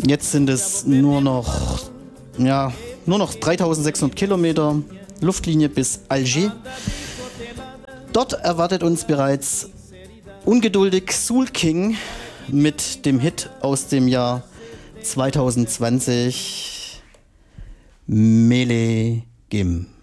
Jetzt sind es nur noch 3600 Kilometer Luftlinie bis Alger. Dort erwartet uns bereits ungeduldig Soul King mit dem Hit aus dem Jahr 2020 Mele Gim.